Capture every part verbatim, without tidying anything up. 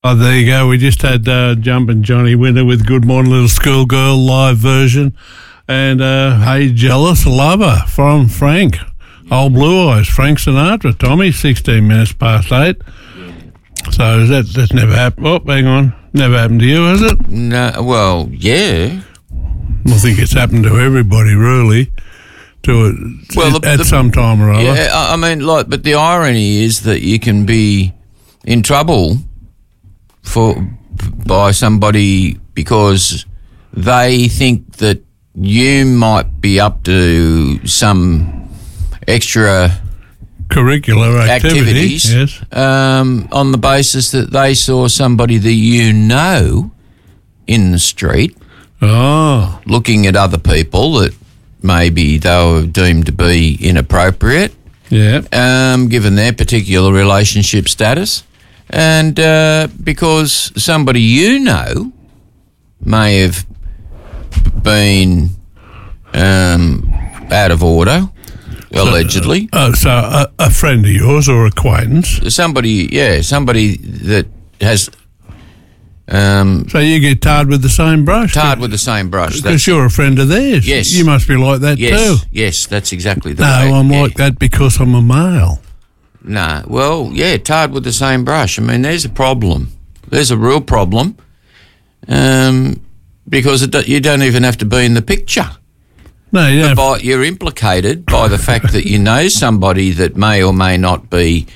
Oh, there you go. We just had uh, Jumpin' Johnny Winter with Good Morning Little Schoolgirl live version. And, uh, Hey Jealous Lover from Frank. Old Blue Eyes, Frank Sinatra. Tommy, sixteen minutes past eight. So that, that's never happened. Oh, hang on. Never happened to you, has it? No, well, yeah. I think it's happened to everybody, really. To it, well, the, at the, some time or other. Yeah, I mean, like, but the irony is that you can be in trouble for by somebody because they think that you might be up to some extra curricular activities, activities yes. um, on the basis that they saw somebody that you know in the street oh. looking at other people that maybe they were deemed to be inappropriate, yeah, um, given their particular relationship status. And uh, because somebody you know may have been um, out of order, allegedly. So, uh, so a, a friend of yours or acquaintance? Somebody, yeah, somebody that has... Um, so you get tarred with the same brush? Tarred with the same brush. Because you're a friend of theirs. Yes. You must be like that yes, too. Yes, that's exactly the no, way. I'm yeah. like that because I'm a male. No, well, yeah, tarred with the same brush. I mean, there's a problem. There's a real problem um, because it do, you don't even have to be in the picture. No, you don't. By, you're implicated by the fact that you know somebody that may or may not be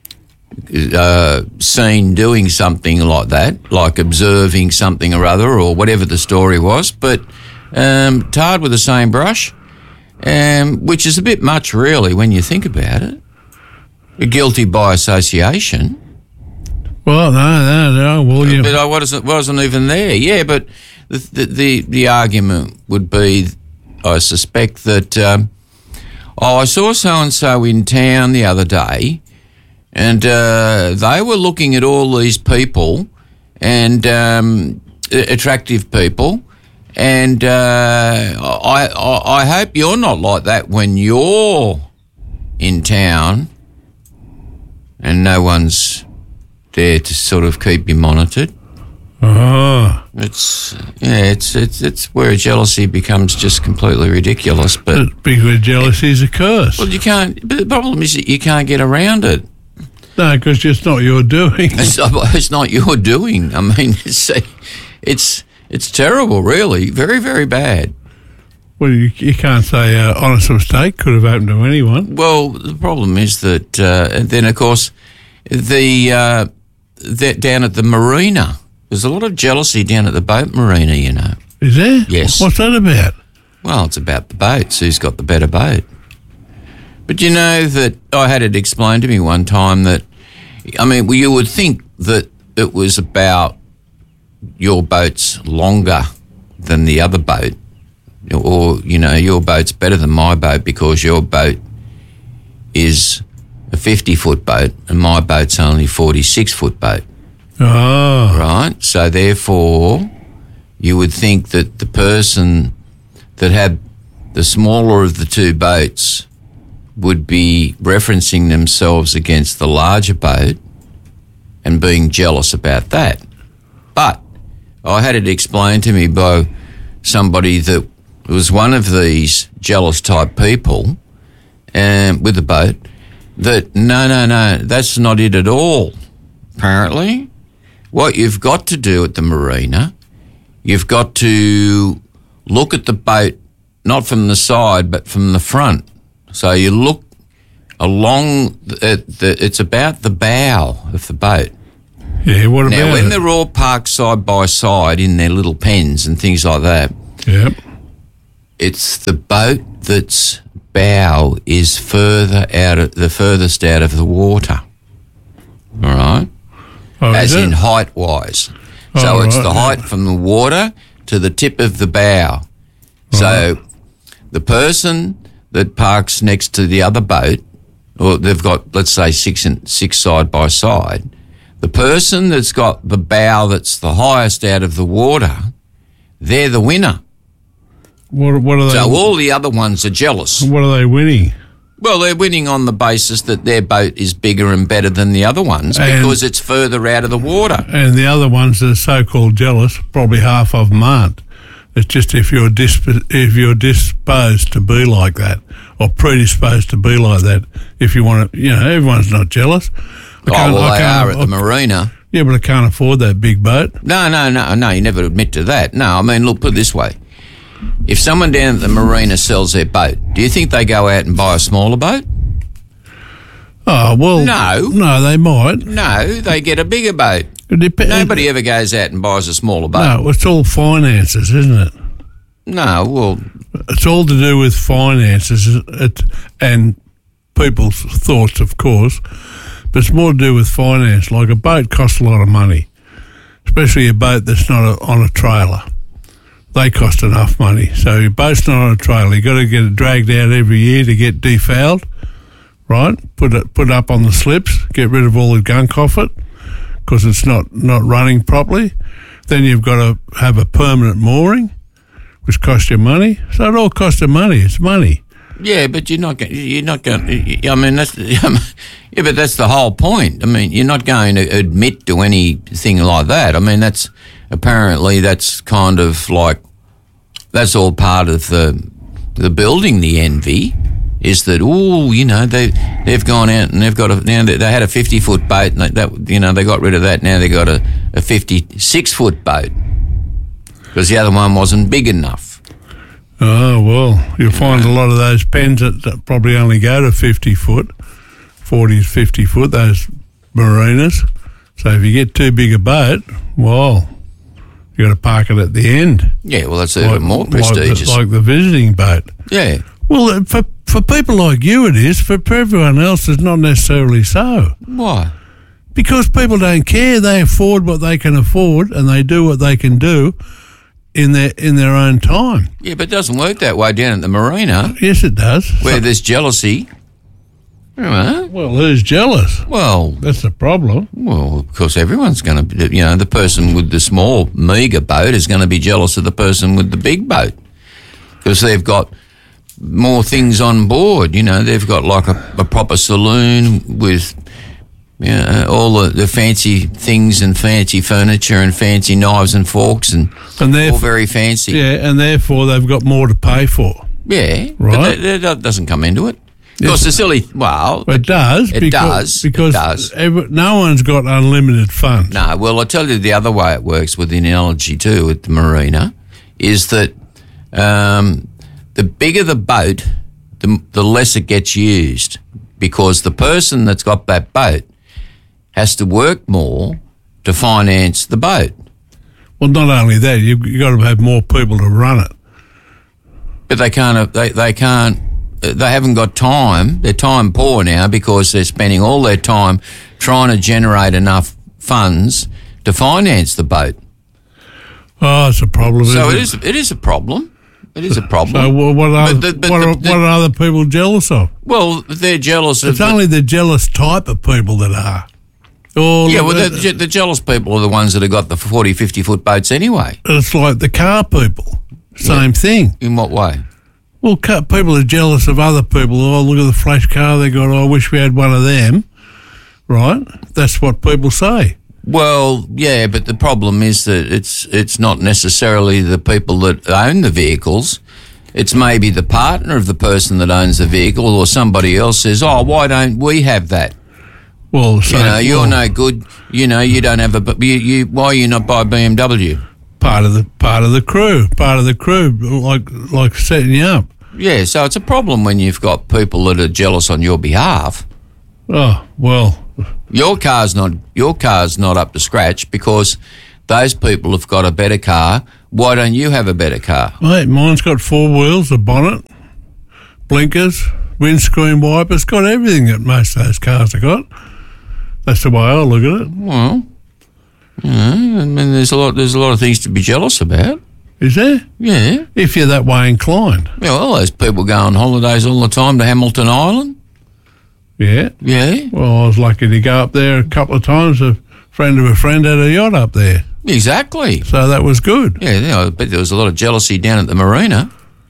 uh, seen doing something like that, like observing something or other or whatever the story was, but um, tarred with the same brush, um, which is a bit much really when you think about it. Guilty by association. Well, no, no, no. Well, you... But I wasn't, wasn't even there. Yeah, but the the, the, the argument would be, I suspect, that, um, oh, I saw so-and-so in town the other day and uh, they were looking at all these people and um, attractive people and uh, I, I, I hope you're not like that when you're in town and no one's there to sort of keep you monitored. Oh. It's yeah, it's it's it's where jealousy becomes just completely ridiculous. But because jealousy is a curse. Well, you can't. But the problem is that you can't get around it. No, because it's not your doing. It's not, it's not your doing. I mean, it's it's it's terrible, really, very very bad. Well, you, you can't say uh, honest mistake could have happened to anyone. Well, the problem is that, uh, and then of course, the, uh, the down at the marina, there's a lot of jealousy down at the boat marina, you know. Is there? Yes. What's that about? Well, it's about the boats. Who's got the better boat? But you know that I had it explained to me one time that, I mean, well, you would think that it was about your boat's longer than the other boat. Or, you know, your boat's better than my boat because your boat is a fifty-foot boat and my boat's only a forty-six-foot boat. Oh. Right? So, therefore, you would think that the person that had the smaller of the two boats would be referencing themselves against the larger boat and being jealous about that. But I had it explained to me by somebody that was one of these jealous type people um, with a boat that, no, no, no, that's not it at all, apparently. What you've got to do at the marina, you've got to look at the boat not from the side but from the front. So you look along, the, the, it's about the bow of the boat. Yeah, what about Now, when it? they're all parked side by side in their little pens and things like that, yep. It's the boat that's bow is further out of the furthest out of the water. All right, oh, as in it? height wise. Oh, so it's right, the height yeah. from the water to the tip of the bow. So Right. the person that parks next to the other boat, or they've got, let's say, six and six side by side. The person that's got the bow that's the highest out of the water, they're the winner. What, what are they? So all the other ones are jealous. What are they winning? Well, they're winning on the basis that their boat is bigger and better than the other ones And- because it's further out of the water. And the other ones that are so-called jealous, probably half of them aren't. It's just if you're disp- if you're disposed to be like that, or predisposed to be like that. If you want to, you know, everyone's not jealous. I Oh, can't- well, I they can't- are at the I- marina. Yeah, but I can't afford that big boat. No, no, no, no, you never admit to that. No, I mean, look, put it this way. If someone down at the marina sells their boat, do you think they go out and buy a smaller boat? Oh well, No. no, they might. No, they get a bigger boat. It dep- Nobody ever goes out and buys a smaller boat. No, it's all finances, isn't it? No, well, It's all to do with finances it, and people's thoughts, of course, but it's more to do with finance. Like a boat costs a lot of money, especially a boat that's not a, on a trailer. They cost enough money. So your boat's not on a trailer. You've got to get it dragged out every year to get defouled, right? Put it put up on the slips, get rid of all the gunk off it because it's not, not running properly. Then you've got to have a permanent mooring, which costs you money. So it all costs you money. It's money. yeah, but you're not. go- You're not going. I mean, that's. Yeah, but that's the whole point. I mean, you're not going to admit to anything like that. I mean, that's apparently that's kind of like that's all part of the the building the envy. Is that oh you know they they've gone out and they've got a now they, they had a fifty foot boat and they, that you know they got rid of that now they got a, a fifty six foot boat because the other one wasn't big enough. Oh, well, you'll find a lot of those pens that, that probably only go to fifty foot, forty, fifty foot, those marinas. So if you get too big a boat, well, you got to park it at the end. Yeah, well that's even more like the, prestigious. like the visiting boat. yeah. Well, uh, for, for people like you it is, for, for everyone else it's not necessarily so. Why? Because people don't care. They afford what they can afford and they do what they can do in their in their own time. Yeah, but it doesn't work that way down at the marina Yes, it does. where there's jealousy. You know, Well, who's jealous? well, That's the problem. well, of course, everyone's going to be, you know, the person with the small, meagre boat is going to be jealous of the person with the big boat because they've got more things on board. You know, they've got like a, a proper saloon with, you know, all the, the fancy things and fancy furniture and fancy knives and forks and, And all therefore, very fancy. yeah, and therefore they've got more to pay for. Yeah, but Right. that, that doesn't come into it. Of Yes. course, the silly, well, It does. It because, does, it Because does. every- no one's got unlimited funds. no, well, I'll tell you the other way it works with the analogy too at the marina is that um, the bigger the boat, the, the less it gets used because the person that's got that boat has to work more to finance the boat. Well, not only that, you've, you've got to have more people to run it. But they can't, they, they can't, they haven't got time. They're time poor now because they're spending all their time trying to generate enough funds to finance the boat. Oh, it's a problem. So it isn't is, it is a problem. It is a problem. So wha- what are, But the- but what, the- are, the- what are other people jealous of? Well, they're jealous of It's the, only the jealous type of people that are. Or yeah, well, the- the, the jealous people are the ones that have got the forty, fifty foot boats anyway. it's like the car people. Same thing. In what way? Well, car, people are jealous of other people. Oh, look at the flash car they got. Oh, I wish we had one of them. Right? That's what people say. Well, yeah, but the problem is that it's it's not necessarily the people that own the vehicles. It's maybe the partner of the person that owns the vehicle or somebody else says, oh, why don't we have that? Well, so, You know, you're well, no good. You know, you don't have a. You, you, why are you not buy a B M W? part of the part of the crew, part of the crew, like like setting you up. Yeah, so it's a problem when you've got people that are jealous on your behalf. Oh well, Your car's not your car's not up to scratch because those people have got a better car. Why don't you have a better car? mate, mine's got four wheels, a bonnet, blinkers, windscreen wipers, got everything that most of those cars have got. That's the way I look at it. Well, you know, I mean, there's a lot there's a lot of things to be jealous about. Is there? Yeah. If you're that way inclined. Yeah, well, those people go on holidays all the time to Hamilton Island. Yeah. Yeah, Well, I was lucky to go up there a couple of times. A friend of a friend had a yacht up there, exactly. so that was good. Yeah, you know, I bet there was a lot of jealousy down at the marina.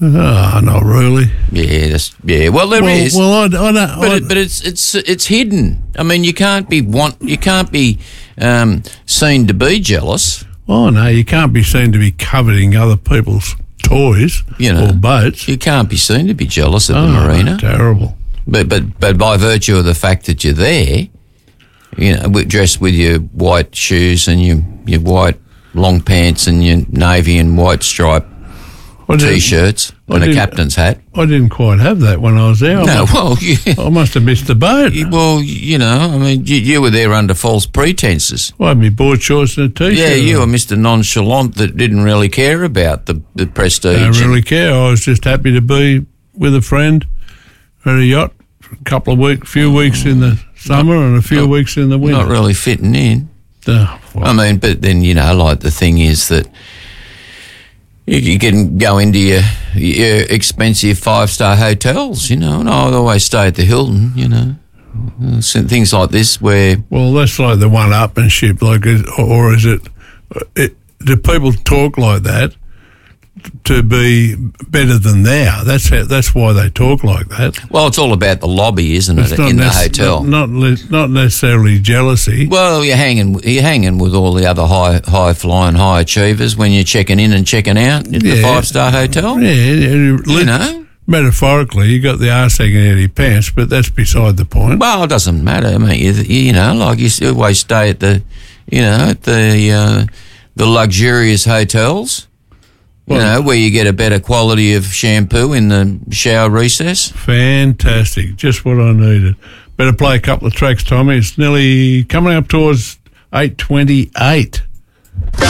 Oh, not really. Yeah, that's, yeah. Well, there well, is. Well, I, I don't. But, I, it, but it's it's it's hidden. I mean, you can't be want you can't be um, seen to be jealous. Oh no, you can't be seen to be coveting other people's toys You know, or boats. You can't be seen to be jealous at oh, the marina. Terrible. But but but by virtue of the fact that you're there, you know, wi- dressed with your white shoes and your your white long pants and your navy and white stripe I didn't- t-shirts I and a didn't- captain's hat. I didn't quite have that when I was there. I No, must, well, you, I must have missed the boat. well, you know, I mean, you, you were there under false pretenses. Well, I had my board shorts and a t-shirt. Yeah, you were on. Mister Nonchalant that didn't really care about the, the prestige. I don't really care. I was just happy to be with a friend at a yacht for a couple of weeks, few weeks in the summer and a few not- weeks in the winter. Not really fitting in. Oh, well, I mean, but then, you know, like the thing is that you, you can go into your, your expensive five-star hotels, you know, and I always stay at the Hilton, you know. Uh, so things like this where, well, that's like the one-upmanship, like, is- or is it, it? Do people talk like that to be better than thou? That's how, that's why they talk like that. well, it's all about the lobby, isn't it, in the nec- hotel? Not, not le- not necessarily jealousy. Well, you're hanging you're hanging with all the other high high flying high achievers when you're checking in and checking out at the Yeah. five star hotel. Yeah, you You know. Metaphorically, you got the arse hanging out of your pants, but that's beside the point. Well, it doesn't matter. I mean, you, you know, like you always stay at the, you know, at the uh, the luxurious hotels. You Well- know, where you get a better quality of shampoo in the shower recess. Fantastic, just what I needed. Better play a couple of tracks, Tommy. It's nearly coming up towards eight twenty-eight.